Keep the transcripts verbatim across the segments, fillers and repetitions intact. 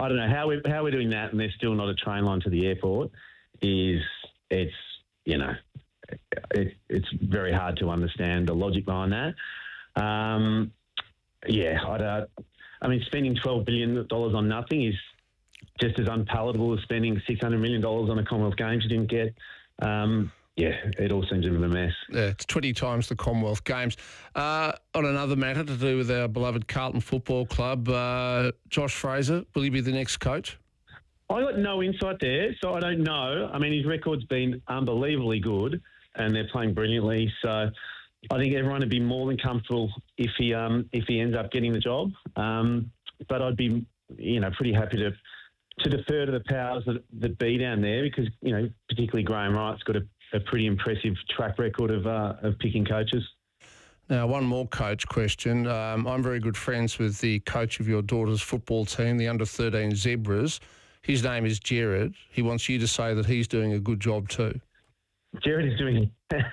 I don't know how we how we're doing that, and there's still not a train line to the airport. Is it's you know, it, it's very hard to understand the logic behind that. Um, yeah, I don't. I mean, spending twelve billion dollars on nothing is just as unpalatable as spending six hundred million dollars on a Commonwealth Games you didn't get. Um, yeah, it all seems a bit of a mess. Yeah, it's twenty times the Commonwealth Games. Uh, on another matter to do with our beloved Carlton Football Club, uh, Josh Fraser, will he be the next coach? I got no insight there, so I don't know. I mean, his record's been unbelievably good, and they're playing brilliantly. So I think everyone would be more than comfortable if he um, if he ends up getting the job. Um, but I'd be, you know, pretty happy to to defer to the powers that, that be down there, because, you know, particularly Graham Wright's got a, a pretty impressive track record of uh, of picking coaches. Now, one more coach question. Um, I'm very good friends with the coach of your daughter's football team, the under thirteen Zebras. His name is Jared. He wants you to say that he's doing a good job too. Jared is doing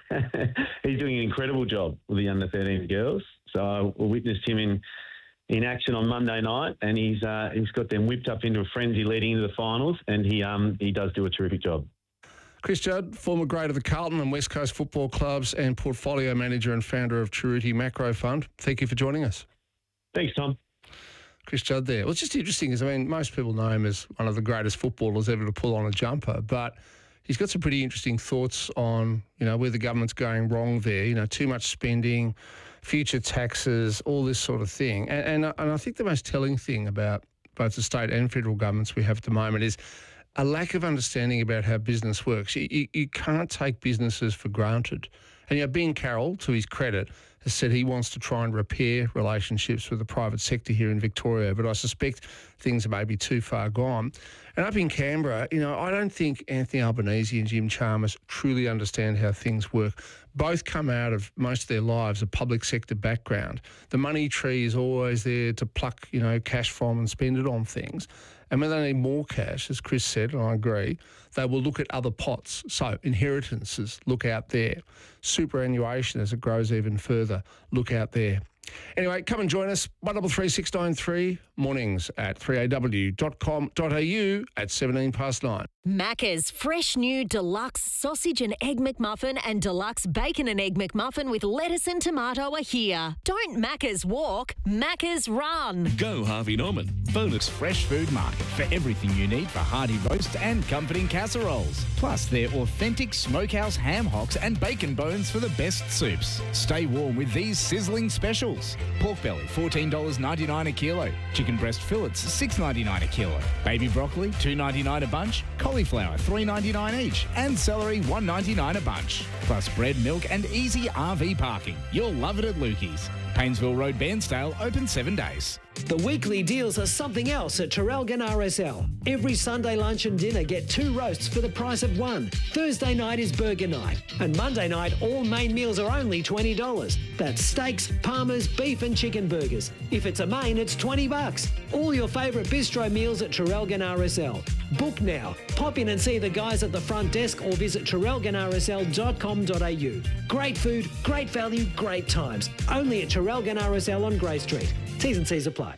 he's doing an incredible job with the under thirteen girls. So I witnessed him in in action on Monday night, and he's uh, he's got them whipped up into a frenzy leading into the finals, and he um he does do a terrific job. Chris Judd, former great of the Carlton and West Coast football clubs and portfolio manager and founder of Cheruti Macro Fund. Thank you for joining us. Thanks, Tom. Chris Judd there. Well, it's just interesting, because, I mean, most people know him as one of the greatest footballers ever to pull on a jumper, but he's got some pretty interesting thoughts on, you know, where the government's going wrong there. You know, too much spending, future taxes, all this sort of thing. And, and, and I think the most telling thing about both the state and federal governments we have at the moment is a lack of understanding about how business works. You, you, you can't take businesses for granted. And, you know, Ben Carroll, to his credit, has said he wants to try and repair relationships with the private sector here in Victoria, but I suspect things are maybe too far gone. And up in Canberra, you know, I don't think Anthony Albanese and Jim Chalmers truly understand how things work. Both come out of most of their lives a public sector background. The money tree is always there to pluck, you know, cash from and spend it on things. And when they need more cash, as Chris said, and I agree, they will look at other pots. So inheritances, look out there. Superannuation, as it grows even further, look out there. Anyway, come and join us, one three three six nine three, mornings at three a w dot com dot a u at seventeen past nine. Macca's fresh new deluxe sausage and egg McMuffin and deluxe bacon and egg McMuffin with lettuce and tomato are here. Don't Macca's walk, Macca's run. Go Harvey Norman. Bonus Fresh Food Market for everything you need for hearty roast and comforting casseroles. Plus their authentic smokehouse ham hocks and bacon bones for the best soups. Stay warm with these sizzling specials. Pork belly, fourteen dollars ninety-nine a kilo. Chicken breast fillets, six dollars ninety-nine a kilo. Baby broccoli, two dollars ninety-nine a bunch. Cauliflower, three dollars ninety-nine each. And celery, one dollar ninety-nine a bunch. Plus bread, milk and easy R V parking. You'll love it at Lukey's. Paynesville Road, Bairnsdale, open seven days. The weekly deals are something else at Traralgon R S L. Every Sunday lunch and dinner, get two roasts for the price of one. Thursday night is burger night. And Monday night, all main meals are only twenty dollars. That's steaks, parmas, beef and chicken burgers. If it's a main, it's twenty bucks. All your favourite bistro meals at Traralgon R S L. Book now. Pop in and see the guys at the front desk or visit traralgon r s l dot com dot a u. Great food, great value, great times. Only at Traralgon R S L on Grey Street. T's and C's apply.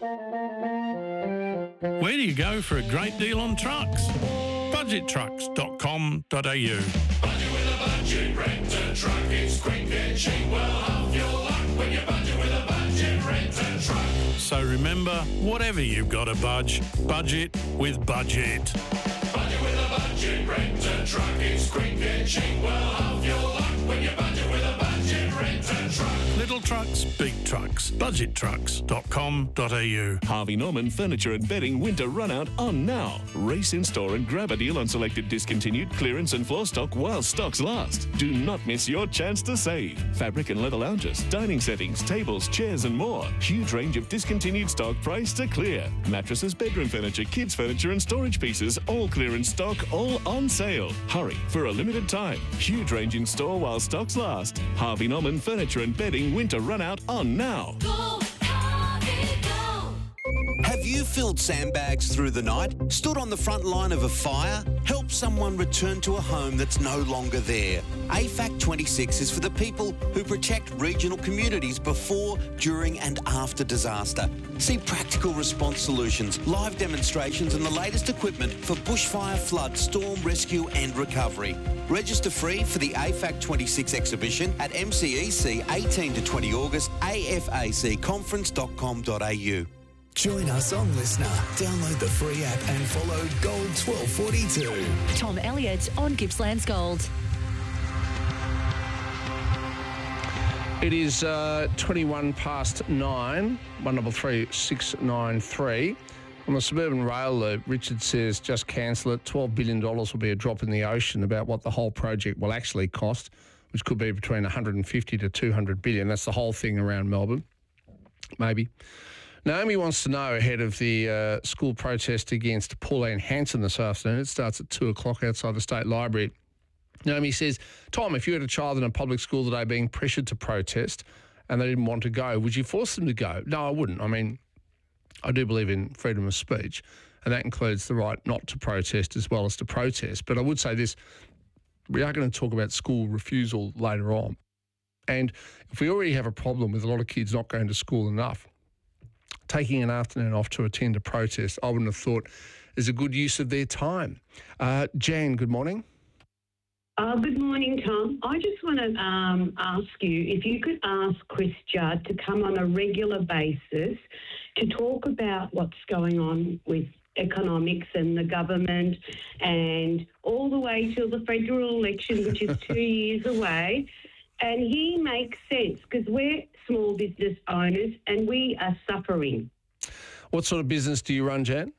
Where do you go for a great deal on trucks? budget trucks dot com dot a u. Budget with a budget, rent a truck. It's quick and cheap. Well, half your luck when you budget with a budget, rent a truck. So remember, whatever you've got to budge, budget with Budget. Budget with a budget, rent a truck. It's quick and cheap. Well, half your luck when you budget with a budget, rent a truck. Little trucks, big trucks. budget trucks dot com dot a u. Harvey Norman Furniture and Bedding Winter Runout on now. Race in store and grab a deal on selected discontinued clearance and floor stock while stocks last. Do not miss your chance to save. Fabric and leather lounges, dining settings, tables, chairs and more. Huge range of discontinued stock priced to clear. Mattresses, bedroom furniture, kids furniture and storage pieces, all clearance stock, all on sale. Hurry for a limited time. Huge range in store while stocks last. Harvey Norman Furniture and Bedding Winter Runout on now. Go, Harvey, go. Have you filled sandbags through the night, stood on the front line of a fire, helped someone return to a home that's no longer there. A F A C twenty-six is for the people who protect regional communities before, during and after disaster. See practical response solutions, live demonstrations and the latest equipment for bushfire, flood, storm, rescue and recovery. Register free for the A F A C twenty-six exhibition at M C E C eighteen to twenty August, a f a c conference dot com dot a u. Join us on Listener. Download the free app and follow Gold twelve forty-two. Tom Elliott on Gippsland's Gold. It is uh, twenty-one past nine, one double three six nine three. On the suburban rail loop, Richard says just cancel it. twelve billion dollars will be a drop in the ocean about what the whole project will actually cost, which could be between one hundred fifty to two hundred billion. That's the whole thing around Melbourne, maybe. Naomi wants to know ahead of the uh, school protest against Pauline Hanson this afternoon. It starts at two o'clock outside the State Library. Naomi says, Tom, if you had a child in a public school today being pressured to protest and they didn't want to go, would you force them to go? No, I wouldn't. I mean, I do believe in freedom of speech, and that includes the right not to protest as well as to protest. But I would say this, we are going to talk about school refusal later on. And if we already have a problem with a lot of kids not going to school enough, taking an afternoon off to attend a protest, I wouldn't have thought is a good use of their time. Uh, Jan, good morning. Uh, good morning, Tom. I just want to um, ask you if you could ask Chris Judd to come on a regular basis to talk about what's going on with economics and the government and all the way till the federal election, which is two years away. And he makes sense because we're small business owners and we are suffering. What sort of business do you run, Jan?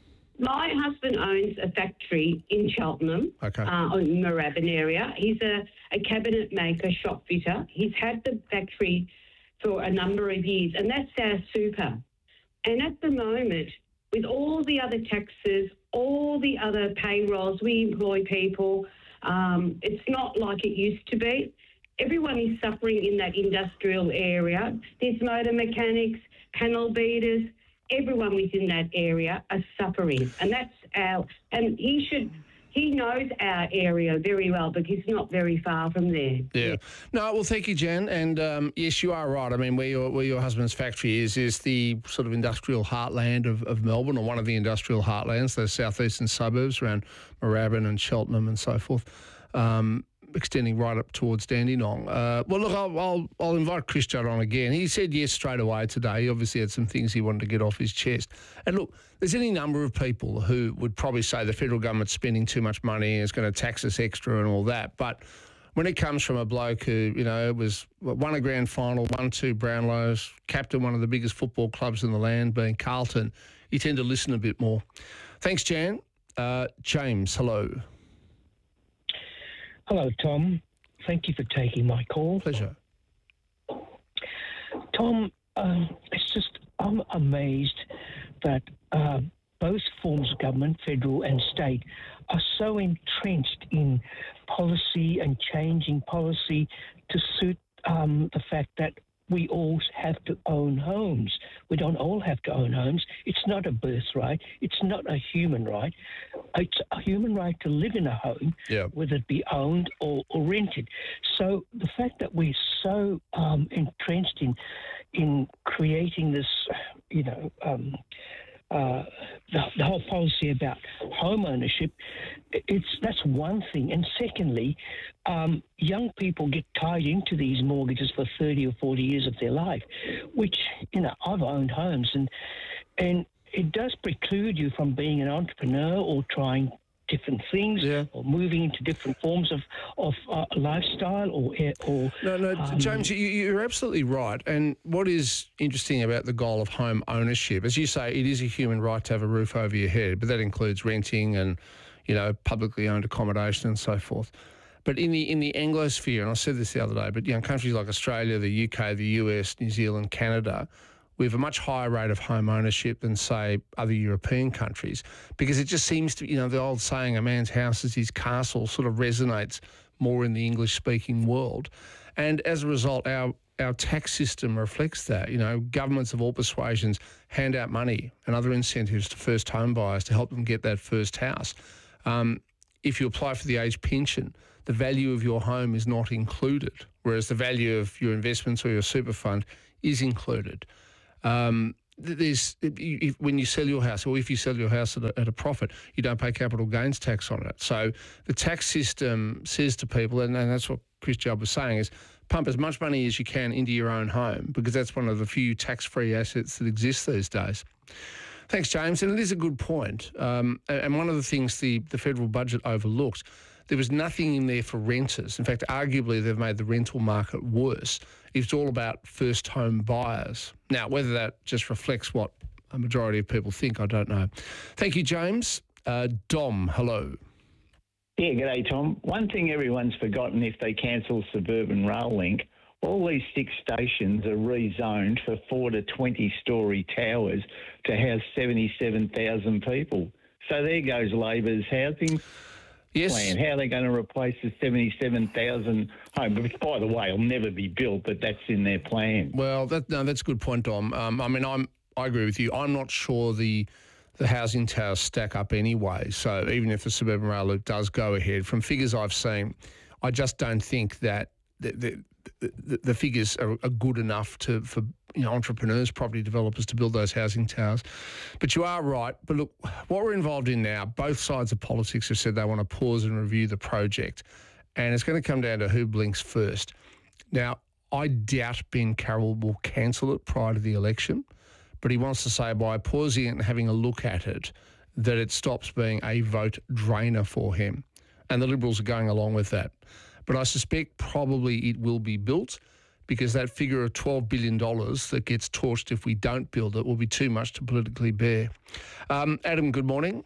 My husband owns a factory in Cheltenham, okay. uh, in Moorabbin area. He's a, a cabinet maker, shop fitter. He's had the factory for a number of years, and that's our super. And at the moment, with all the other taxes, all the other payrolls, we employ people, um, it's not like it used to be. Everyone is suffering in that industrial area. There's motor mechanics, panel beaters, everyone within that area are suffering. And that's our, and he should, he knows our area very well because he's not very far from there. Yeah. No, well, thank you, Jan. And um, yes, you are right. I mean, where your, where your husband's factory is, is the sort of industrial heartland of, of Melbourne, or one of the industrial heartlands, those southeastern suburbs around Moorabbin and Cheltenham and so forth. Um, extending right up towards Dandenong. Uh, well, look, I'll, I'll, I'll invite Chris Judd on again. He said yes straight away today. He obviously had some things he wanted to get off his chest. And look, there's any number of people who would probably say the federal government's spending too much money and is going to tax us extra and all that. But when it comes from a bloke who, you know, was won a grand final, won two Brownlows, captain one of the biggest football clubs in the land, being Carlton, you tend to listen a bit more. Thanks, Jan. Uh, James, hello. Hello, Tom. Thank you for taking my call. Pleasure. Tom, um, it's just, I'm amazed that uh, both forms of government, federal and state, are so entrenched in policy and changing policy to suit um, the fact that we all have to own homes. We don't all have to own homes. It's not a birthright. It's not a human right. It's a human right to live in a home, yeah. whether it be owned or, or rented. So the fact that we're so um, entrenched in in creating this, you know, um, uh, the, the whole policy about home ownership, it's that's one thing. And secondly, um, young people get tied into these mortgages for thirty or forty years of their life, which, you know, I've owned homes, and and it does preclude you from being an entrepreneur or trying different things, yeah. or moving into different forms of of uh, lifestyle, or or no, no, um, James, you, you're absolutely right. And what is interesting about the goal of home ownership, as you say, it is a human right to have a roof over your head, but that includes renting and, you know, publicly owned accommodation and so forth. But in the in the Anglosphere, and I said this the other day, but you know, countries like Australia, the U K, the U S, New Zealand, Canada, we have a much higher rate of home ownership than, say, other European countries, because it just seems to, you know, the old saying, a man's house is his castle, sort of resonates more in the English-speaking world. And as a result, our our tax system reflects that. You know, governments of all persuasions hand out money and other incentives to first home buyers to help them get that first house. Um, if you apply for the age pension, the value of your home is not included, whereas the value of your investments or your super fund is included. Um, there's if, when you sell your house, or if you sell your house at a, at a profit, you don't pay capital gains tax on it. So the tax system says to people, and, and that's what Chris Judd was saying, is pump as much money as you can into your own home, because that's one of the few tax-free assets that exist these days. Thanks, James. And it is a good point. Um, and one of the things the, the federal budget overlooked, there was nothing in there for renters. In fact, arguably, they've made the rental market worse. It's all about first home buyers. Now, whether that just reflects what a majority of people think, I don't know. Thank you, James. Uh, Dom, hello. Yeah, g'day, Tom. One thing everyone's forgotten, if they cancel Suburban Rail Link, all these six stations are rezoned for four to twenty-storey towers to house seventy-seven thousand people. So there goes Labor's housing yes. plan. How are they going to replace the seventy-seven thousand homes? Which, by the way, will never be built, but that's in their plan. Well, that, no, that's a good point, Dom. Um, I mean, I'm, I agree with you. I'm not sure the... the housing towers stack up anyway. So even if the Suburban Rail Loop does go ahead, from figures I've seen, I just don't think that the, the, the, the figures are, are good enough to for you know entrepreneurs, property developers to build those housing towers. But you are right. But look, what we're involved in now, both sides of politics have said they want to pause and review the project. And it's going to come down to who blinks first. Now, I doubt Ben Carroll will cancel it prior to the election, but he wants to say by pausing it and having a look at it that it stops being a vote drainer for him. And the Liberals are going along with that. But I suspect probably it will be built, because that figure of twelve billion dollars that gets torched if we don't build it will be too much to politically bear. Um, Adam, good morning.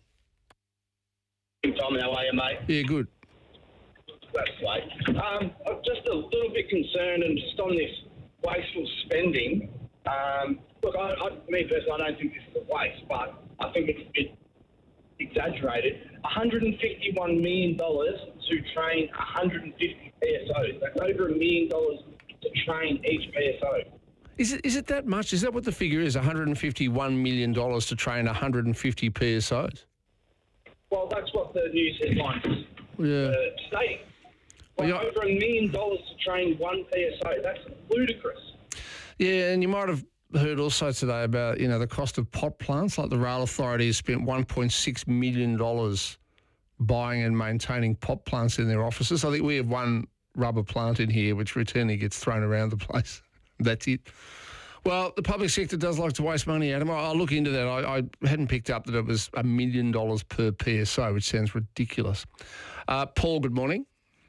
Tom, how are you, mate? Yeah, good. That's great. Um, I'm just a little bit concerned, and just on this wasteful spending. Um, look, I, I, me personally, I don't think this is a waste, but I think it's a bit exaggerated. one hundred fifty-one million dollars to train one hundred fifty P S Os. That's over a million dollars to train each P S O. Is it is it that much? Is that what the figure is, one hundred fifty-one million dollars to train one hundred fifty P S Os? Well, that's what the news headlines yeah. uh, stating. Well, well, over a million dollars to train one P S O. That's ludicrous. Yeah, and you might have heard also today about, you know, the cost of pot plants. Like the Rail Authority has spent one point six million dollars buying and maintaining pot plants in their offices. I think we have one rubber plant in here which routinely gets thrown around the place. That's it. Well, the public sector does like to waste money, Adam. I'll look into that. I, I hadn't picked up that it was a million dollars per P S O, which sounds ridiculous. Uh, Paul, good morning.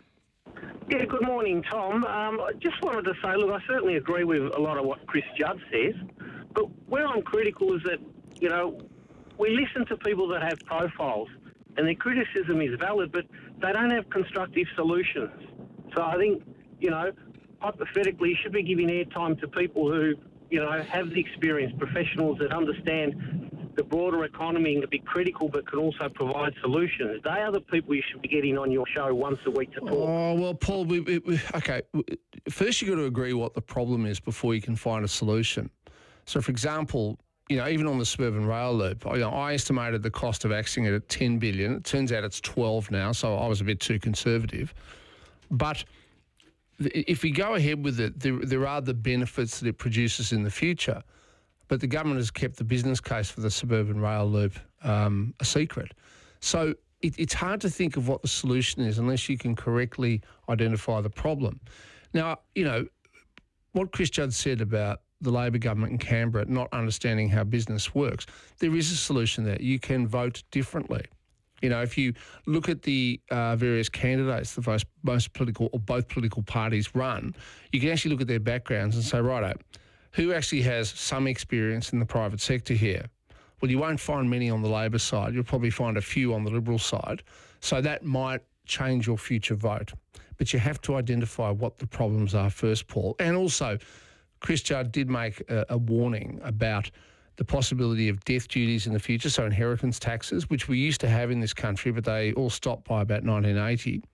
Yeah, good morning, Tom. Um, I just wanted to say, look, I certainly agree with a lot of what Chris Judd says, but where I'm critical is that, you know, we listen to people that have profiles, and their criticism is valid, but they don't have constructive solutions. So I think, you know, hypothetically, you should be giving airtime to people who, you know, have the experience, professionals that understand the broader economy and can be critical but can also provide solutions. They are the people you should be getting on your show once a week to talk. Oh, well, Paul, we, we, okay, first you've got to agree what the problem is before you can find a solution. So, for example, you know, even on the Suburban Rail Loop, you know, I estimated the cost of axing it at ten billion dollars. It turns out it's twelve now, so I was a bit too conservative. But if we go ahead with it, there, there are the benefits that it produces in the future. But the government has kept the business case for the Suburban Rail Loop um, a secret. So it, it's hard to think of what the solution is unless you can correctly identify the problem. Now, you know, what Chris Judd said about the Labor government in Canberra not understanding how business works, there is a solution there. You can vote differently. You know, if you look at the uh, various candidates the most, most political or both political parties run, you can actually look at their backgrounds and say, righto, who actually has some experience in the private sector here? Well, you won't find many on the Labor side. You'll probably find a few on the Liberal side. So that might change your future vote. But you have to identify what the problems are first, Paul. And also, Chris Judd did make a, a warning about the possibility of death duties in the future, so inheritance taxes, which we used to have in this country, but they all stopped by about nineteen eighty.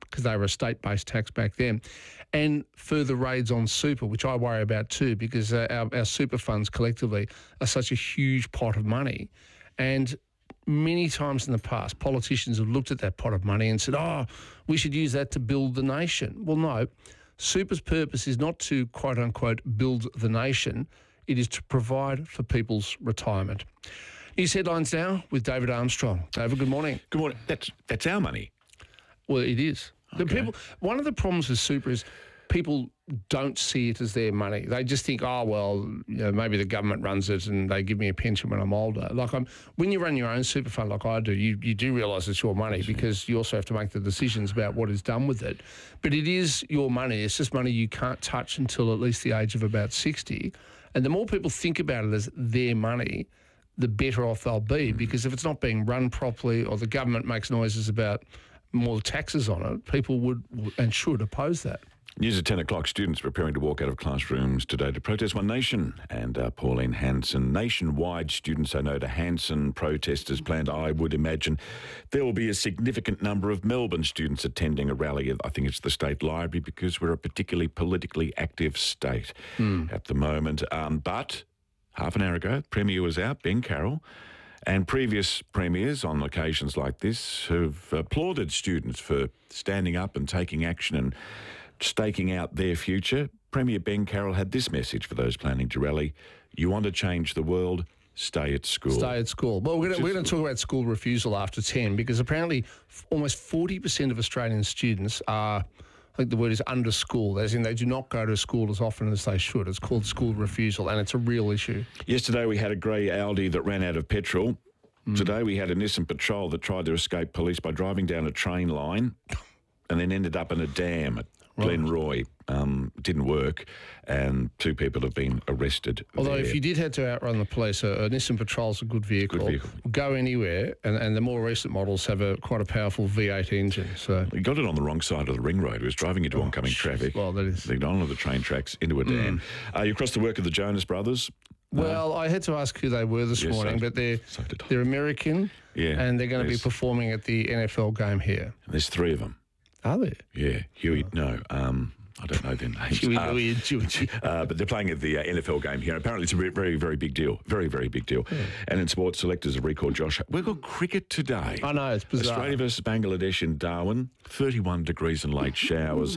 because they were a state-based tax back then, and further raids on super, which I worry about too, because uh, our, our super funds collectively are such a huge pot of money. And many times in the past, politicians have looked at that pot of money and said, oh, we should use that to build the nation. Well, no, super's purpose is not to, quote-unquote, build the nation. It is to provide for people's retirement. News headlines now with David Armstrong. David, good morning. Good morning. That's, that's our money. Well, it is. The Okay. people. One of the problems with super is people don't see it as their money. They just think, oh, well, you know, maybe the government runs it and they give me a pension when I'm older. Like I'm, when you run your own super fund like I do, you, you do realise it's your money because you also have to make the decisions about what is done with it. But it is your money. It's just money you can't touch until at least the age of about sixty. And the more people think about it as their money, the better off they'll be, because if it's not being run properly or the government makes noises about more taxes on it, people would and should oppose that. News at ten o'clock. Students preparing to walk out of classrooms today to protest One Nation. And uh, Pauline Hanson, nationwide students say no to Hanson protesters planned. I would imagine there will be a significant number of Melbourne students attending a rally. I think it's the State Library because we're a particularly politically active state Mm. at the moment. Um, but half an hour ago, Premier was out, Ben Carroll. And previous premiers on occasions like this have applauded students for standing up and taking action and staking out their future. Premier Ben Carroll had this message for those planning to rally. You want to change the world, stay at school. Stay at school. Well, we're going to talk about school refusal after ten, because apparently f- almost forty percent of Australian students are, I think the word is under school, as in they do not go to school as often as they should. It's called school refusal, and it's a real issue. Yesterday we had a grey Audi that ran out of petrol. Mm. Today we had a Nissan Patrol that tried to escape police by driving down a train line and then ended up in a dam at Glenroy. Um, it didn't work, and two people have been arrested. Although there. if you did have to outrun the police, a, a Nissan Patrol's a good vehicle. Good vehicle. Go anywhere, and, and the more recent models have a quite a powerful V eight engine. So He got it on the wrong side of the ring road. He was driving into oncoming traffic. Well, that is... They got onto the train tracks into a dam. Uh, you crossed the work of the Jonas Brothers. Well, I had to ask who they were this Yes, morning, so- but they're they're American, Yeah, and they're going to be there's- performing at the N F L game here. There's three of them. Are there? Yeah, Huey. No, um, I don't know their names. Huey, Uh, Louie, and Georgie. Uh, but they're playing at the uh, N F L game here. Apparently, it's a very, very, very big deal. Very, very big deal. And in sports, selectors have recalled Josh. We've got cricket today. I know, it's bizarre. Australia versus Bangladesh in Darwin. thirty-one degrees and late showers.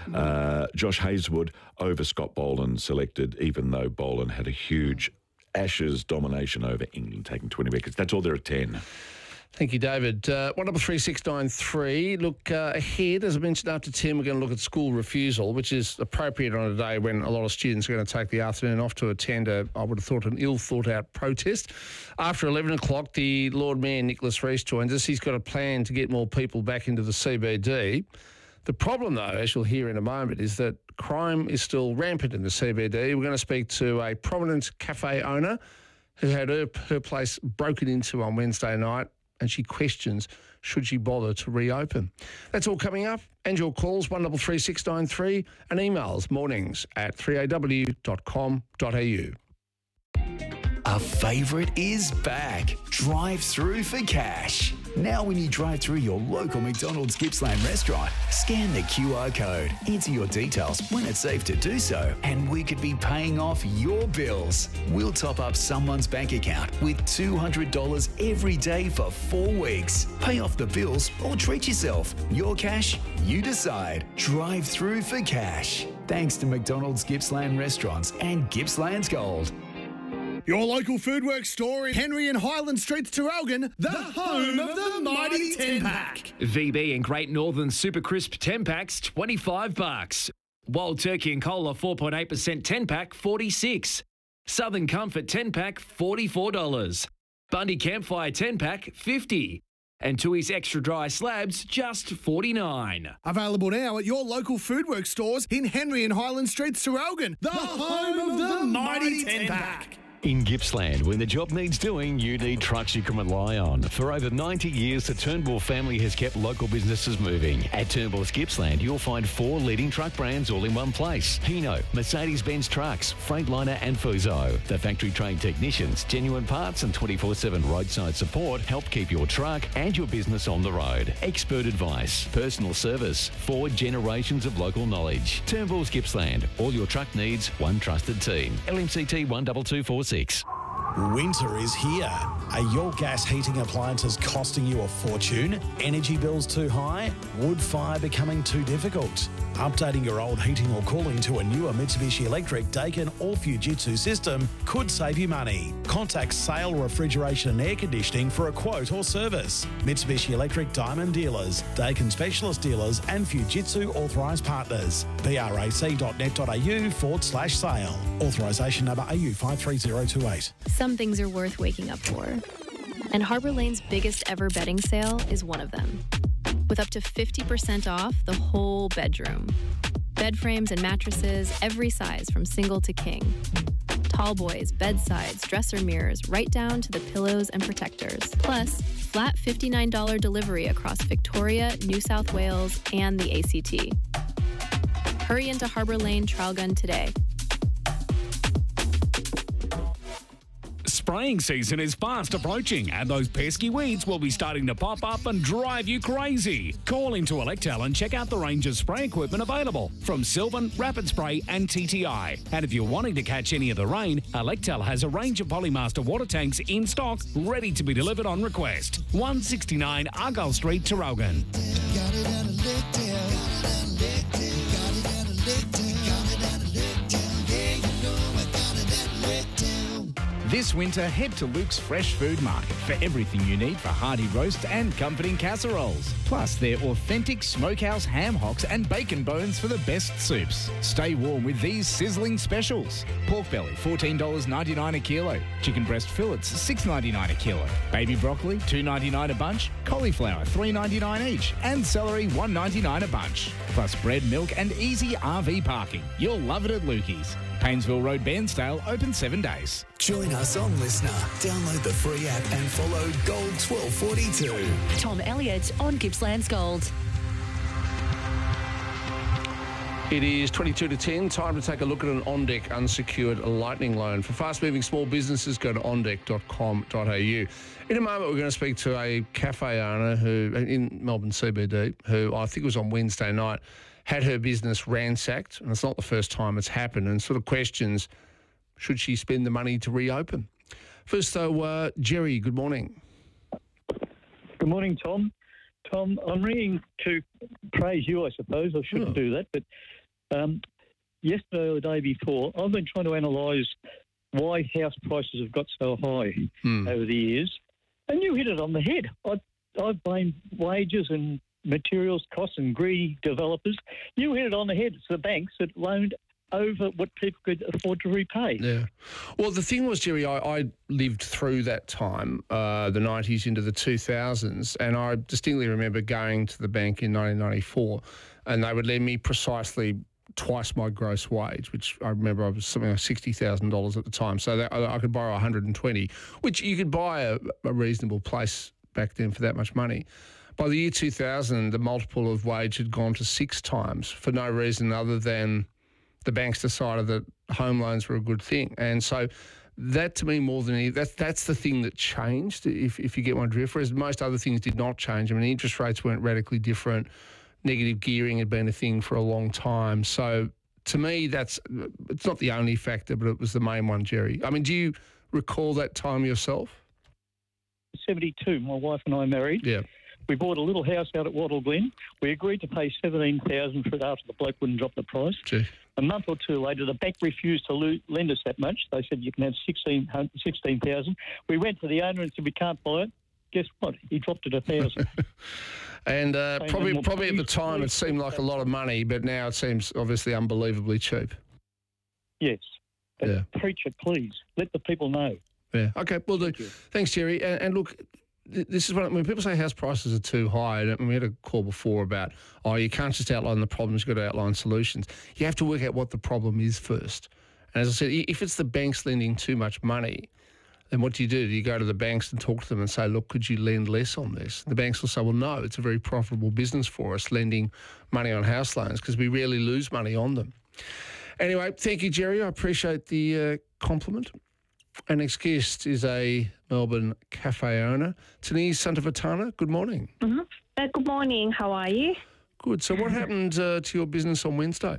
Uh, Josh Hazelwood over Scott Boland selected, even though Boland had a huge Ashes domination over England, taking twenty wickets. That's all there at ten. Thank you, David. Uh, one double three six nine three. Look, uh, ahead, as I mentioned, after ten, we're going to look at school refusal, which is appropriate on a day when a lot of students are going to take the afternoon off to attend a, I would have thought, an ill-thought-out protest. After eleven o'clock, the Lord Mayor, Nicholas Rees, joins us. He's got a plan to get more people back into the C B D. The problem, though, as you'll hear in a moment, is that crime is still rampant in the C B D. We're going to speak to a prominent cafe owner who had her, her place broken into on Wednesday night, and she questions should she bother to reopen. That's all coming up. And your calls, one double three six nine three, and emails mornings at three a w dot com dot a u. A favourite is back. Drive through for cash. Now when you drive through your local McDonald's Gippsland restaurant, scan the Q R code, enter your details when it's safe to do so, and we could be paying off your bills. We'll top up someone's bank account with two hundred dollars every day for four weeks. Pay off the bills or treat yourself. Your cash, you decide. Drive through for cash. Thanks to McDonald's Gippsland Restaurants and Gippsland's Gold. Your local Foodworks store in Henry and Highland Streets, Terrelgan, the, home of the mighty ten pack. V B and Great Northern Super Crisp ten packs, twenty-five bucks. Wild Turkey and Cola four point eight percent ten pack, forty-six. Southern Comfort ten pack, forty-four dollars. Bundy Campfire ten pack, fifty. And Tui's Extra Dry Slabs, just forty-nine. Available now at your local Foodworks stores in Henry and Highland Streets, Terrelgan, the, the home of the mighty ten pack. In Gippsland, when the job needs doing, you need trucks you can rely on. For over ninety years, the Turnbull family has kept local businesses moving. At Turnbull's Gippsland, you'll find four leading truck brands all in one place. Hino, Mercedes-Benz Trucks, Freightliner and Fuso. The factory-trained technicians, genuine parts and twenty-four seven roadside support help keep your truck and your business on the road. Expert advice, personal service, four generations of local knowledge. Turnbull's Gippsland, all your truck needs, one trusted team. L M C T one two two four six. Winter is here. Are your gas heating appliances costing you a fortune? Energy bills too high? Wood fire becoming too difficult? Updating your old heating or cooling to a newer Mitsubishi Electric Daikin or Fujitsu system could save you money. Contact Sale Refrigeration and Air Conditioning for a quote or service. Mitsubishi Electric Diamond Dealers, Daikin Specialist Dealers and Fujitsu Authorised Partners. brac.net.au forward slash sale. Authorisation number A U five three zero two eight. Some things are worth waking up for. And Harbour Lane's biggest ever bedding sale is one of them. With up to fifty percent off the whole bedroom. Bed frames and mattresses, every size from single to king. Tall boys, bedsides, dresser mirrors, right down to the pillows and protectors. Plus, flat fifty-nine dollars delivery across Victoria, New South Wales, and the A C T. Hurry into Harbour Lane Traralgon today. Spraying season is fast approaching and those pesky weeds will be starting to pop up and drive you crazy. Call into Electel and check out the range of spray equipment available from Sylvan, Rapid Spray and T T I. And if you're wanting to catch any of the rain, Electel has a range of Polymaster water tanks in stock ready to be delivered on request. one sixty-nine Argyle Street, Traralgon. This winter, head to Luke's Fresh Food Market for everything you need for hearty roast and comforting casseroles. Plus, their authentic smokehouse ham hocks and bacon bones for the best soups. Stay warm with these sizzling specials. Pork belly, fourteen dollars ninety-nine a kilo. Chicken breast fillets, six dollars ninety-nine a kilo. Baby broccoli, two dollars ninety-nine a bunch. Cauliflower, three dollars ninety-nine each. And celery, one dollar ninety-nine a bunch. Plus bread, milk and easy R V parking. You'll love it at Lukey's. Paynesville Road, Bairnsdale, open seven days. Join us on Listener. Download the free app and follow Gold twelve forty-two. Tom Elliott on Gippsland's Gold. It is twenty-two to ten. Time to take a look at an OnDeck unsecured lightning loan. For fast-moving small businesses, go to on deck dot com dot a u. In a moment, we're going to speak to a cafe owner who in Melbourne C B D, who I think was on Wednesday night, had her business ransacked, and it's not the first time it's happened, and sort of questions, should she spend the money to reopen? First, though, uh, Jerry, good morning. Good morning, Tom. Tom, I'm ringing to praise you, I suppose. I shouldn't Oh. do that, but um, yesterday or the day before, I've been trying to analyse why house prices have got so high Hmm. over the years, and you hit it on the head. I, I've blamed wages and materials costs and greedy developers. You hit it on the head. It's the banks that loaned over what people could afford to repay. Yeah. Well, the thing was, Jerry, I, I lived through that time, uh, the nineties into the two thousands, and I distinctly remember going to the bank in nineteen ninety-four, and they would lend me precisely twice my gross wage, which I remember I was something like sixty thousand dollars at the time. So that, I, I could borrow one hundred twenty, which you could buy a, a reasonable place back then for that much money. By the year two thousand, the multiple of wage had gone to six times for no reason other than the banks decided that home loans were a good thing. And so that, to me, more than any, that's, that's the thing that changed, if, if you get my drift, whereas most other things did not change. I mean, interest rates weren't radically different. Negative gearing had been a thing for a long time. So to me, that's it's not the only factor, but it was the main one, Jerry. I mean, do you recall that time yourself? seventy-two, my wife and I married. Yeah. We bought a little house out at Wattle Glen. We agreed to pay seventeen thousand dollars for it after the bloke wouldn't drop the price. Gee. A month or two later, the bank refused to lo- lend us that much. They said you can have sixteen thousand dollars. We went to the owner and said we can't buy it. Guess what? He dropped it a thousand. And uh, Saying probably that, well, probably at the please, time it please, seemed like a lot of money, but now it seems obviously unbelievably cheap. Yes. But Yeah. preach it, please. Let the people know. Yeah. Okay. Well, do. Thanks, Jerry. And, and look, th- this is what when people say house prices are too high. And we had a call before about, oh, you can't just outline the problems; you've got to outline solutions. You have to work out what the problem is first. And as I said, if it's the banks lending too much money, then what do you do? Do you go to the banks and talk to them and say, look, could you lend less on this? The banks will say, well, no, it's a very profitable business for us, lending money on house loans, because we rarely lose money on them. Anyway, thank you, Jerry. I appreciate the uh, compliment. Our next guest is a Melbourne cafe owner, Denise Santavatana. Good morning. Mm-hmm. Uh, good morning. How are you? Good. So what happened uh, to your business on Wednesday?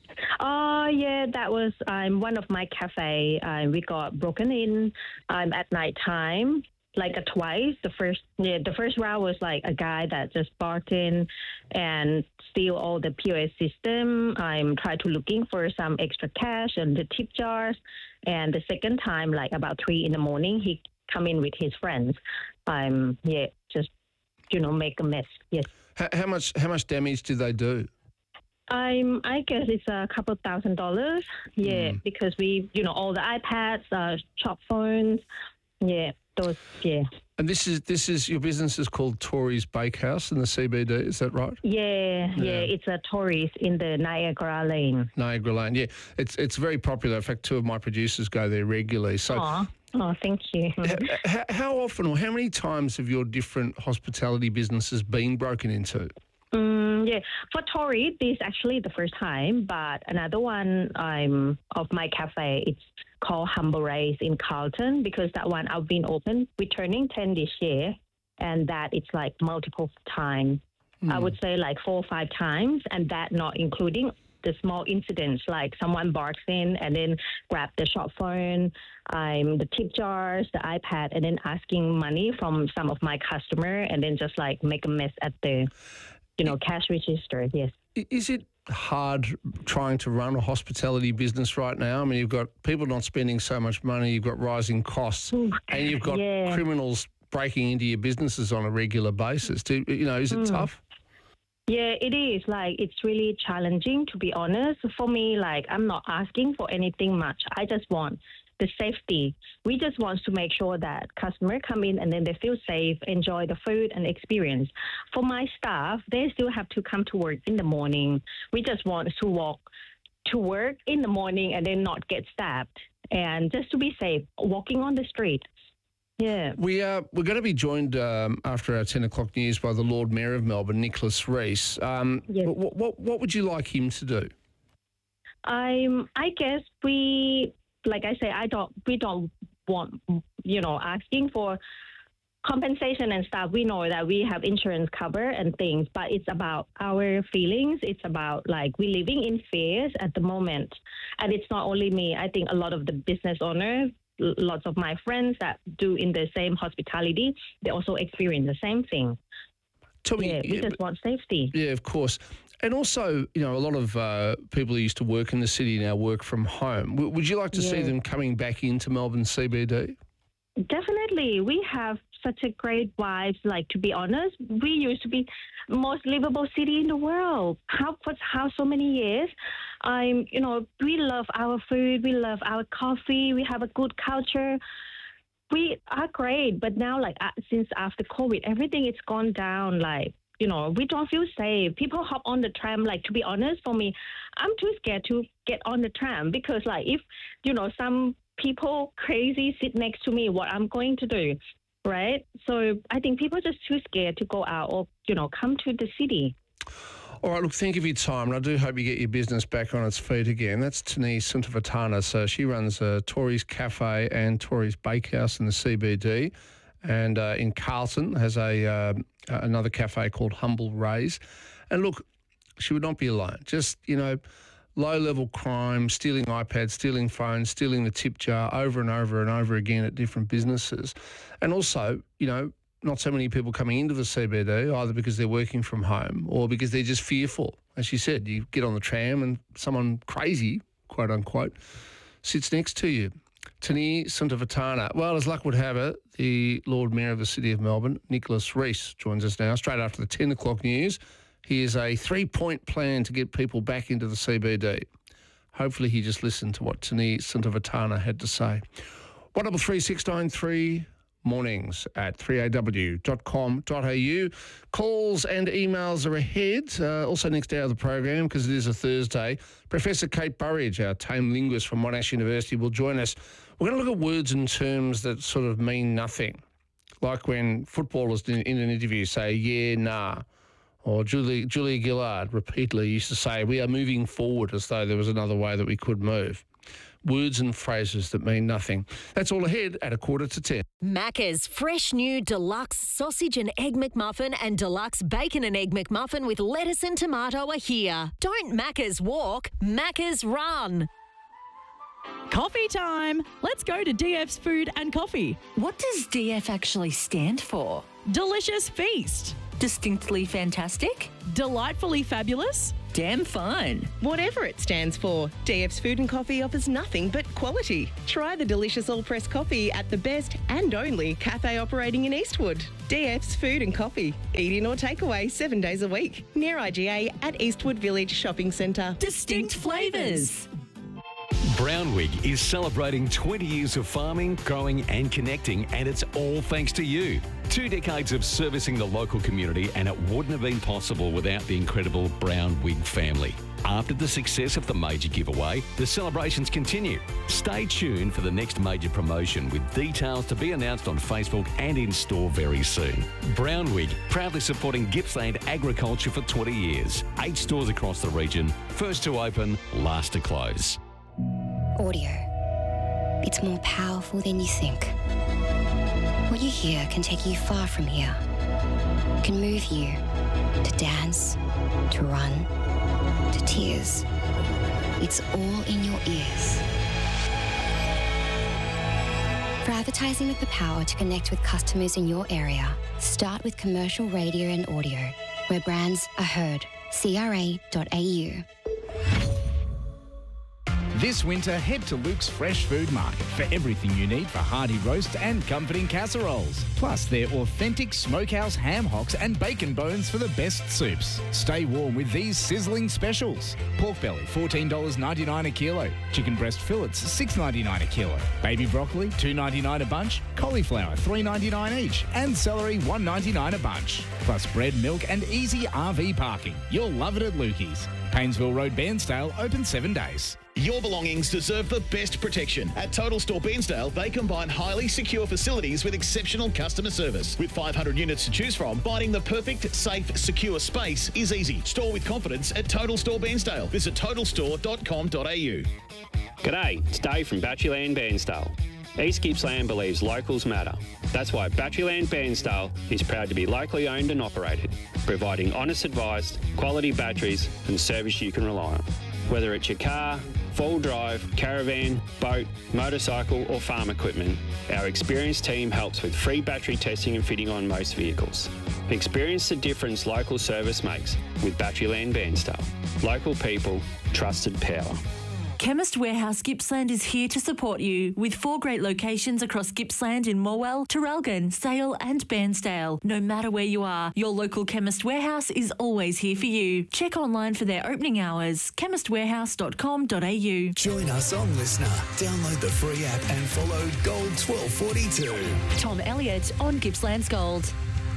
Oh, uh, yeah, that was um, one of my cafe. Uh, we got broken in um, at night time, like a twice. The first, yeah, the first round was like a guy that just barged in and steal all the P O S system. I'm trying to looking for some extra cash and the tip jars. And the second time, like about three in the morning, he come in with his friends. Um, yeah, just you know, make a mess. Yes. How, how much? How much damage did they do? Um, I guess it's a couple thousand dollars. Yeah, Mm. because we, you know, all the iPads, uh, shop phones. Yeah, those. Yeah. And this is this is your business is called Tory's Bakehouse in the C B D. Is that right? Yeah, yeah, Yeah. it's a tourist in the Niagara Lane. Niagara Lane. Yeah, it's it's very popular. In fact, two of my producers go there regularly. So. Aw. Oh, thank you. How, how often or how many times have your different hospitality businesses been broken into? Mm, yeah, for Tory, this is actually the first time, but another one um, of my cafe, it's called Humble Race in Carlton, because that one I've been open, we're turning ten this year, and that it's like multiple times. Hmm. I would say like four or five times, and that not including the small incidents, like someone barks in and then grab the shop phone, um, the tip jars, the iPad, and then asking money from some of my customer, and then just like make a mess at the, you know, cash register. Yes. I- Is it hard trying to run a hospitality business right now? I mean, you've got people not spending so much money, you've got rising costs, and you've got Yeah. criminals breaking into your businesses on a regular basis. Do, you know, is it Mm. tough? Yeah, it is. Like, it's really challenging, to be honest. For me, like, I'm not asking for anything much. I just want the safety. We just want to make sure that customers come in and then they feel safe, enjoy the food and experience. For my staff, they still have to come to work in the morning. We just want to walk to work in the morning and then not get stabbed. And just to be safe, walking on the street. Yeah. We are, we're going to be joined um, after our ten o'clock news by the Lord Mayor of Melbourne, Nicholas Rees. Um, what, what, what would you like him to do? Um, I guess we, like I say, I don't, we don't want, you know, asking for compensation and stuff. We know that we have insurance cover and things, but it's about our feelings. It's about like we living in fears at the moment. And it's not only me. I think a lot of the business owners, lots of my friends that do in the same hospitality, they also experience the same thing. Tell me, yeah, we yeah, just want safety. Yeah, of course. And also, you know, a lot of uh, people who used to work in the city now work from home. W- would you like to see Yeah. them coming back into Melbourne C B D? Definitely. We have such a great vibe. Like, to be honest, we used to be most livable city in the world. How for how so many years? I'm, you know, we love our food. We love our coffee. We have a good culture. We are great. But now, like, uh, since after COVID, everything is gone down. Like, you know, we don't feel safe. People hop on the tram. Like, to be honest, for me, I'm too scared to get on the tram because, like, if, you know, some people crazy sit next to me, what I'm going to do, right? So I think people are just too scared to go out or, you know, come to the city. All right, look, thank you for your time, and I do hope you get your business back on its feet again. That's Denise Santavatana. So she runs uh, Tory's Cafe and Tory's Bakehouse in the C B D, and uh, in Carlton has a uh, another cafe called Humble Race. And look, she would not be alone. Just, you know, low-level crime, stealing iPads, stealing phones, stealing the tip jar over and over and over again at different businesses. And also, you know, not so many people coming into the C B D, either because they're working from home or because they're just fearful. As you said, you get on the tram and someone crazy, quote unquote, sits next to you. Tani Santavatana. Well, as luck would have it, the Lord Mayor of the City of Melbourne, Nicholas Rees, joins us now straight after the ten o'clock news. He has a three-point plan to get people back into the C B D. Hopefully he just listened to what Tani Santavatana had to say. one double three six nine three mornings at three a w dot com dot a u. Calls and emails are ahead. Uh, also next hour of the program, because it is a Thursday, Professor Kate Burridge, our tame linguist from Monash University, will join us. We're going to look at words and terms that sort of mean nothing, like when footballers in, in an interview say, yeah, nah, or Julie, Julia Gillard repeatedly used to say, we are moving forward, as though there was another way that we could move. Words and phrases that mean nothing. That's all ahead at a quarter to ten. Macca's fresh new deluxe sausage and egg McMuffin and deluxe bacon and egg McMuffin with lettuce and tomato are here. Don't Macca's walk, Macca's run. Coffee time. Let's go to D F's Food and Coffee. What does D F actually stand for? Delicious feast. Distinctly fantastic? Delightfully fabulous? Damn fine. Whatever it stands for, D F's Food and Coffee offers nothing but quality. Try the delicious all-press coffee at the best and only cafe operating in Eastwood. D F's Food and Coffee. Eat in or take away seven days a week. Near I G A at Eastwood Village Shopping Centre. Distinct flavours. Brownwig is celebrating twenty years of farming, growing and connecting, and it's all thanks to you. Two decades of servicing the local community, and it wouldn't have been possible without the incredible Brownwig family. After the success of the major giveaway, the celebrations continue. Stay tuned for the next major promotion, with details to be announced on Facebook and in store very soon. Brownwig, proudly supporting Gippsland agriculture for twenty years. Eight stores across the region, first to open, last to close. Audio. It's more powerful than you think. What you hear can take you far from here. Can move you to dance, to run, to tears. It's all in your ears. For advertising with the power to connect with customers in your area, start with commercial radio and audio, where brands are heard. C R A dot A U. This winter, head to Luke's Fresh Food Market for everything you need for hearty roast and comforting casseroles. Plus, their authentic smokehouse ham hocks and bacon bones for the best soups. Stay warm with these sizzling specials. Pork belly, fourteen dollars ninety-nine a kilo. Chicken breast fillets, six dollars ninety-nine a kilo. Baby broccoli, two dollars ninety-nine a bunch. Cauliflower, three dollars ninety-nine each. And celery, one dollars ninety-nine a bunch. Plus bread, milk and easy R V parking. You'll love it at Lukey's. Paynesville Road, Bairnsdale, open seven days. Your belongings deserve the best protection. At Total Store Bairnsdale, they combine highly secure facilities with exceptional customer service. With five hundred units to choose from, finding the perfect, safe, secure space is easy. Store with confidence at Total Store Bairnsdale. Visit total store dot com dot a u. G'day, it's Dave from Batteryland Bairnsdale. East Gippsland believes locals matter. That's why Batteryland Bairnsdale is proud to be locally owned and operated, providing honest advice, quality batteries and service you can rely on. Whether it's your car, full drive, caravan, boat, motorcycle or farm equipment, our experienced team helps with free battery testing and fitting on most vehicles. Experience the difference local service makes with Batteryland Bairnsdale. Local people, trusted power. Chemist Warehouse Gippsland is here to support you with four great locations across Gippsland in Morwell, Traralgon, Sale and Bairnsdale. No matter where you are, your local Chemist Warehouse is always here for you. Check online for their opening hours, chemist warehouse dot com dot a u. Join us on Listener. Download the free app and follow Gold twelve forty-two. Tom Elliott on Gippsland's Gold.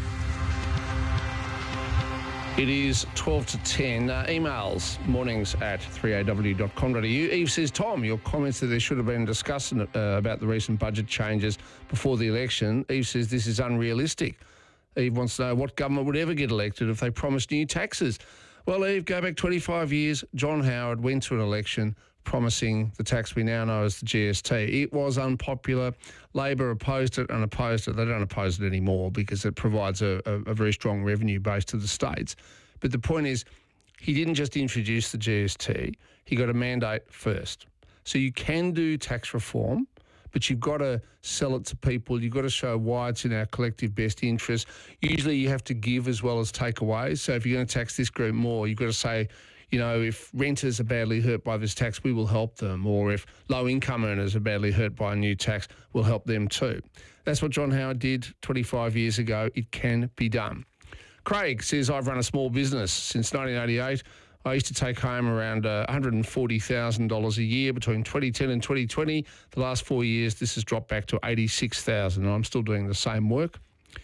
It is twelve to ten. Uh, emails, mornings at three a w dot com dot a u. Eve says, Tom, your comments that there should have been discussion uh, about the recent budget changes before the election. Eve says this is unrealistic. Eve wants to know what government would ever get elected if they promised new taxes. Well, Eve, go back twenty-five years. John Howard went to an election promising the tax we now know as the G S T. It was unpopular. Labor opposed it and opposed it. They don't oppose it anymore because it provides a, a, a very strong revenue base to the states. But the point is, he didn't just introduce the G S T. He got a mandate first. So you can do tax reform, but you've got to sell it to people. You've got to show why it's in our collective best interest. Usually you have to give as well as take away. So if you're going to tax this group more, you've got to say, you know, if renters are badly hurt by this tax, we will help them. Or if low-income earners are badly hurt by a new tax, we'll help them too. That's what John Howard did twenty-five years ago. It can be done. Craig says, I've run a small business since nineteen eighty-eight. I used to take home around uh, one hundred forty thousand dollars a year between twenty ten and twenty twenty. The last four years, this has dropped back to eighty-six thousand dollars. I'm still doing the same work.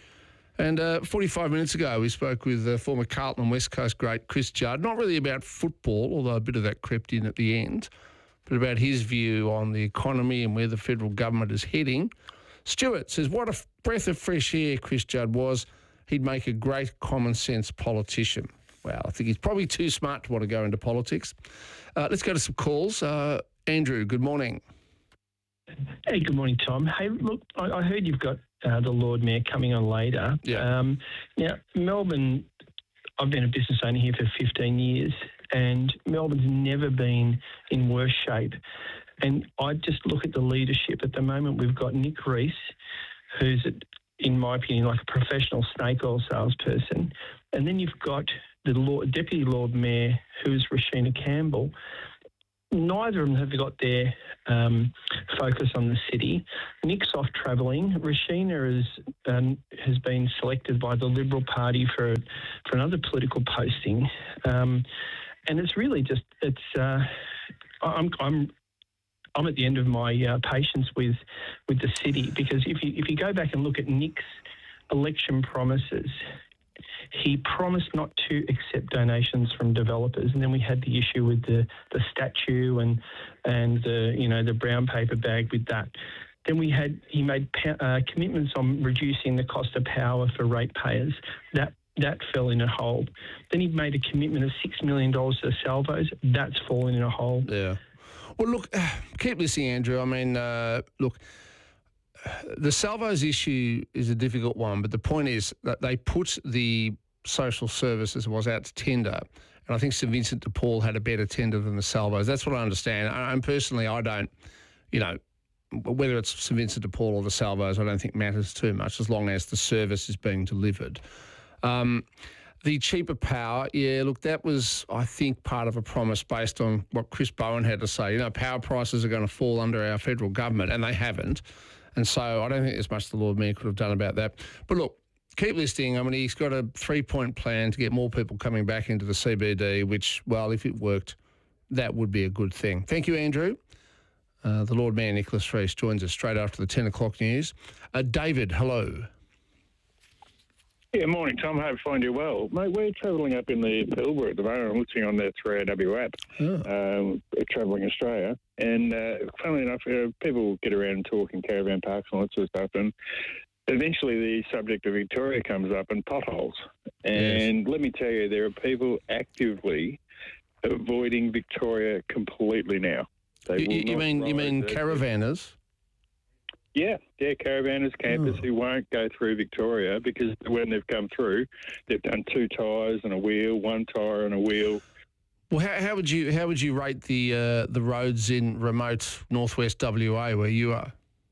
And uh, forty-five minutes ago, we spoke with uh, former Carlton and West Coast great Chris Judd, not really about football, although a bit of that crept in at the end, but about his view on the economy and where the federal government is heading. Stuart says, what a breath of fresh air Chris Judd was. He'd make a great common sense politician. Well, I think he's probably too smart to want to go into politics. Uh, let's go to some calls. Uh, Andrew, good morning. Hey, good morning, Tom. Hey, look, I, I heard you've got uh, the Lord Mayor coming on later. Yeah. Um, now, Melbourne, I've been a business owner here for fifteen years, and Melbourne's never been in worse shape. And I just look at the leadership. At the moment, we've got Nick Rees, who's, in my opinion, like a professional snake oil salesperson. And then you've got the Lord, Deputy Lord Mayor, who's Rashina Campbell. Neither of them have got their um, focus on the city. Nick's off travelling. Rashina is, um, has been selected by the Liberal Party for for another political posting, um, and it's really just it's. Uh, I'm I'm I'm at the end of my uh, patience with with the city, because if you if you go back and look at Nick's election promises, he promised not to accept donations from developers, and then we had the issue with the, the statue and and the you know the brown paper bag with that. Then we had he made uh, commitments on reducing the cost of power for ratepayers. That that fell in a hole. Then he made a commitment of six million dollars to the salvos. That's fallen in a hole. Yeah. Well, look, keep listening, Andrew. I mean, uh, look. The salvos issue is a difficult one, but the point is that they put the social services was out to tender, and I think St Vincent de Paul had a better tender than the salvos. That's what I understand. And personally, I don't, you know, whether it's St Vincent de Paul or the salvos, I don't think matters too much as long as the service is being delivered. Um, the cheaper power, yeah, look, that was, I think, part of a promise based on what Chris Bowen had to say. You know, power prices are going to fall under our federal government, and they haven't. And so I don't think there's much the Lord Mayor could have done about that. But look, keep listening. I mean, he's got a three-point plan to get more people coming back into the C B D, which, well, if it worked, that would be a good thing. Thank you, Andrew. Uh, the Lord Mayor, Nicholas Rees, joins us straight after the ten o'clock news. Uh, David, hello. Yeah, morning, Tom. Hope I find you well. Mate, we're travelling up in the Pilbara at the moment. I'm listening on the three A W app, oh. um, Travelling Australia. And uh, funnily enough, uh, people get around and talk in caravan parks and all that sort of stuff. And eventually the subject of Victoria comes up and potholes. And yes. Let me tell you, there are people actively avoiding Victoria completely now. They you you mean you mean caravanners? Yeah, yeah, caravanners, campers oh. who won't go through Victoria because when they've come through, they've done two tyres and a wheel, one tyre and a wheel. Well, how, how would you how would you rate the uh, the roads in remote northwest W A where you are?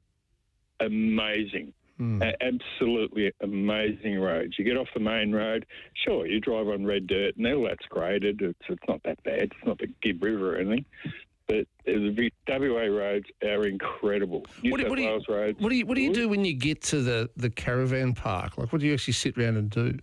Amazing. Hmm. A- absolutely amazing roads. You get off the main road, sure, you drive on red dirt and all that's graded. It's, it's not that bad. It's not the Gibb River or anything. But the W A roads are incredible. New What do, South what, do you, Wales roads. what do you what do you do when you get to the, the caravan park? Like, what do you actually sit around and do?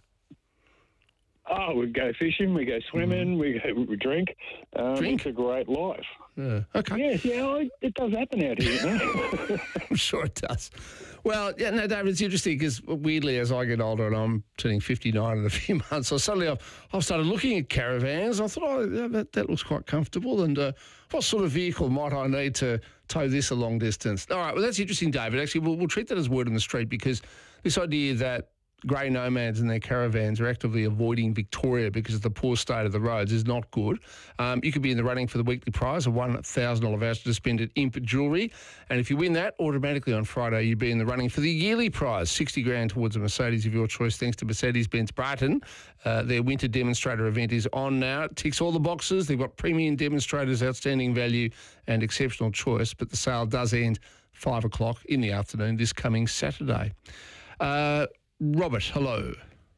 Oh, we go fishing, we go swimming, mm. we go we drink. Um, Drink? It's a great life. Yeah. Okay. Yes, yeah, well, it does happen out here. You know? I'm sure it does. Well, yeah, no, David, it's interesting because weirdly, as I get older and I'm turning fifty-nine in a few months, I suddenly I've, I've started looking at caravans. I thought, oh, yeah, that, that looks quite comfortable. And uh, what sort of vehicle might I need to tow this a long distance? All right, well, that's interesting, David. Actually, we'll, we'll treat that as word on the street because this idea that grey nomads and their caravans are actively avoiding Victoria because of the poor state of the roads is not good. Um, you could be in the running for the weekly prize of one thousand dollars voucher to spend at Imp Jewellery. And if you win that, automatically on Friday, you'd be in the running for the yearly prize, sixty grand towards a Mercedes of your choice, thanks to Mercedes-Benz Brighton. Uh, their winter demonstrator event is on now. It ticks all the boxes. They've got premium demonstrators, outstanding value and exceptional choice. But the sale does end five o'clock in the afternoon this coming Saturday. Uh, Robert, hello.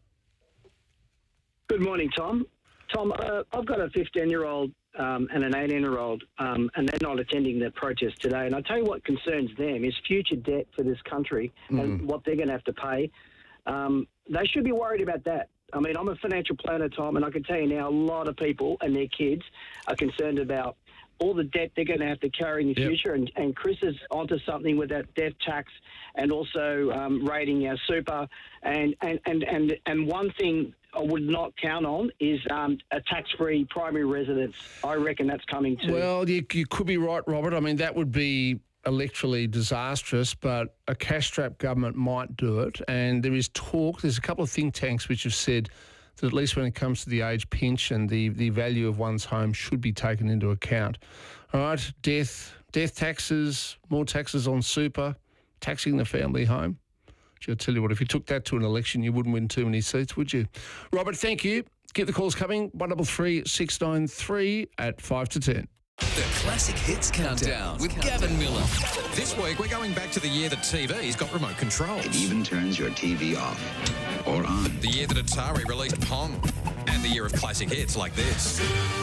Good morning, Tom. Tom, uh, I've got a fifteen-year-old um, and an eighteen-year-old, um, and they're not attending the protest today. And I tell you what concerns them is future debt for this country mm. and what they're going to have to pay. Um, they should be worried about that. I mean, I'm a financial planner, Tom, and I can tell you now a lot of people and their kids are concerned about all the debt they're going to have to carry in the Yep. future. And, and Chris is onto something with that death tax and also um, rating our super. And, and, and, and, and one thing I would not count on is um, a tax-free primary residence. I reckon that's coming too. Well, you, you could be right, Robert. I mean, that would be electorally disastrous, but a cash-strapped government might do it. And there is talk, there's a couple of think tanks which have said that at least when it comes to the age pension, the, the value of one's home should be taken into account. All right, death, death taxes, more taxes on super, taxing the family home. I'll tell you what, if you took that to an election, you wouldn't win too many seats, would you? Robert, thank you. Keep the calls coming, one double three six nine three at five to ten. The Classic Hits Countdown with Gavin Miller. This week, we're going back to the year that T V's got remote controls. It even turns your T V off or on. The year that Atari released Pong. And the year of classic hits like this.